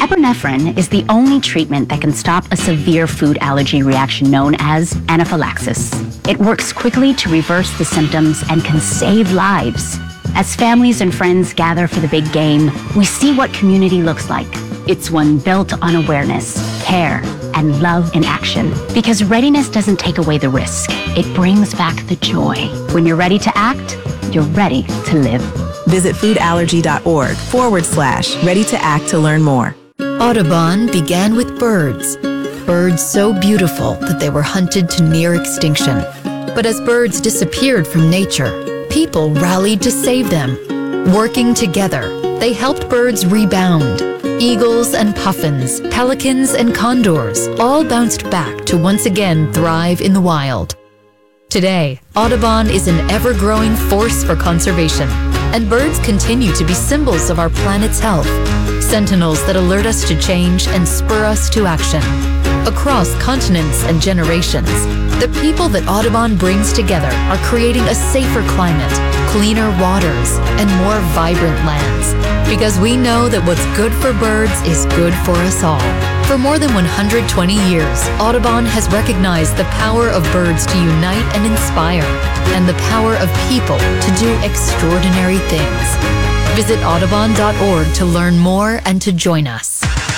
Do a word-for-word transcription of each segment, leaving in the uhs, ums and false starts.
Epinephrine is the only treatment that can stop a severe food allergy reaction known as anaphylaxis. It works quickly to reverse the symptoms and can save lives. As families and friends gather for the big game, we see what community looks like. It's one built on awareness, care, and love in action. Because readiness doesn't take away the risk. It brings back the joy. When you're ready to act, you're ready to live. Visit foodallergy.org forward slash ready to act to learn more. Audubon began with birds. Birds so beautiful that they were hunted to near extinction. But as birds disappeared from nature, people rallied to save them. Working together, they helped birds rebound. Eagles and puffins, pelicans and condors all bounced back to once again thrive in the wild. Today, Audubon is an ever-growing force for conservation, and birds continue to be symbols of our planet's health, sentinels that alert us to change and spur us to action. Across continents and generations, the people that Audubon brings together are creating a safer climate, cleaner waters, and more vibrant lands. Because we know that what's good for birds is good for us all. For more than one hundred twenty years, Audubon has recognized the power of birds to unite and inspire, and the power of people to do extraordinary things. Visit audubon dot org to learn more and to join us.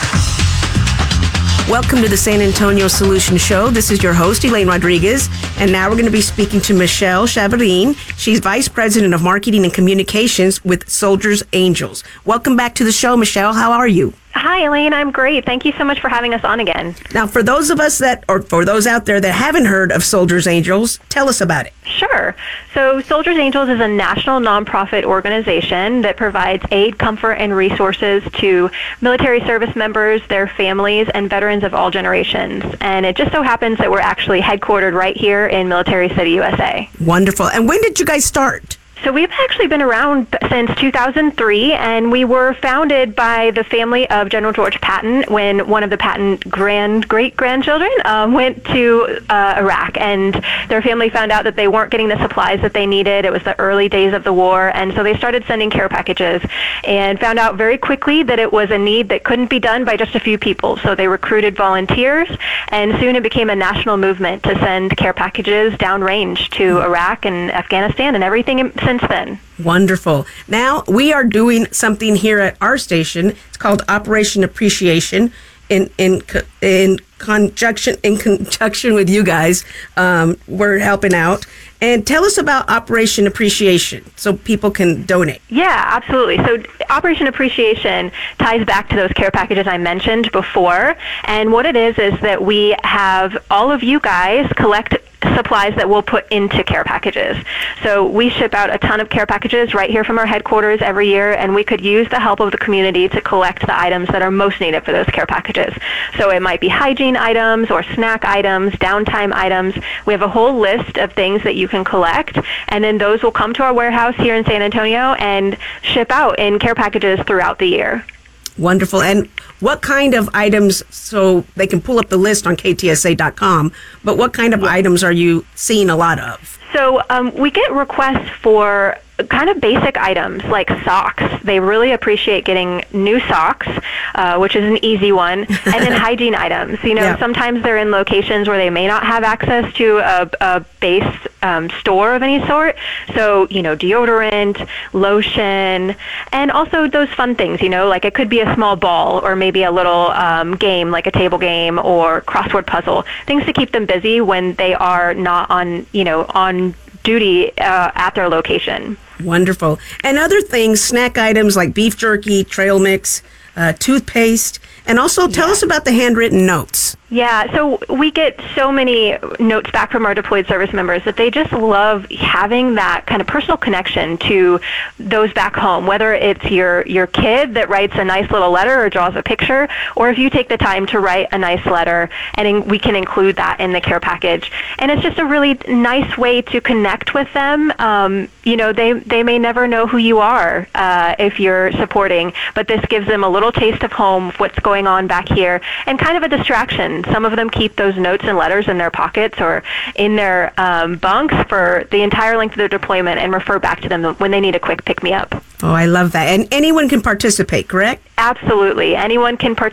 Welcome to the San Antonio Solution Show. This is your host, Elaine Rodriguez, and now we're going to be speaking to Michelle Chavarin. She's Vice President of Marketing and Communications with Soldiers Angels. Welcome back to the show, Michelle. How are you? Hi, Elaine. I'm great. Thank you so much for having us on again. Now, for those of us that, or for those out there that haven't heard of Soldiers Angels, tell us about it. Sure. So Soldiers Angels is a national nonprofit organization that provides aid, comfort, and resources to military service members, their families, and veterans of all generations. And it just so happens that we're actually headquartered right here in Military City, U S A. Wonderful. And when did you guys start? So we've actually been around since two thousand three, and we were founded by the family of General George Patton when one of the Patton grand great-grandchildren um, went to uh, Iraq, and their family found out that they weren't getting the supplies that they needed. It was the early days of the war, and so they started sending care packages and found out very quickly that it was a need that couldn't be done by just a few people. So they recruited volunteers, and soon it became a national movement to send care packages downrange to Iraq and Afghanistan and everything in, since then. Wonderful. Now we are doing something here at our station. It's called Operation Appreciation. In in in conjunction in conjunction with you guys, um, we're helping out. And tell us about Operation Appreciation so people can donate. Yeah, absolutely. So Operation Appreciation ties back to those care packages I mentioned before. And what it is is that we have all of you guys collect supplies that we'll put into care packages. So we ship out a ton of care packages right here from our headquarters every year, and we could use the help of the community to collect the items that are most needed for those care packages. So it might be hygiene items or snack items, downtime items. We have a whole list of things that you can collect, and then those will come to our warehouse here in San Antonio and ship out in care packages throughout the year. Wonderful. And what kind of items, so they can pull up the list on K T S A dot com, but what kind of items are you seeing a lot of? So um, we get requests for kind of basic items like socks. They really appreciate getting new socks, uh, which is an easy one, and then hygiene items. You know, yeah. Sometimes they're in locations where they may not have access to a, a base um, store of any sort. So, you know, deodorant, lotion, and also those fun things, you know, like it could be a small ball or maybe a little um, game like a table game or crossword puzzle, things to keep them busy when they are not on, you know, on duty uh, at their location. Wonderful. And other things, snack items like beef jerky, trail mix, uh, toothpaste, and also tell yeah. us about the handwritten notes. Yeah, so we get so many notes back from our deployed service members that they just love having that kind of personal connection to those back home, whether it's your, your kid that writes a nice little letter or draws a picture, or if you take the time to write a nice letter, and in, we can include that in the care package. And it's just a really nice way to connect with them. Um, you know, they, they may never know who you are uh, if you're supporting, but this gives them a little taste of home, what's going on back here, and kind of a distraction. Some of them keep those notes and letters in their pockets or in their um, bunks for the entire length of their deployment and refer back to them when they need a quick pick-me-up. Oh, I love that. And anyone can participate, correct? Absolutely. Anyone can participate.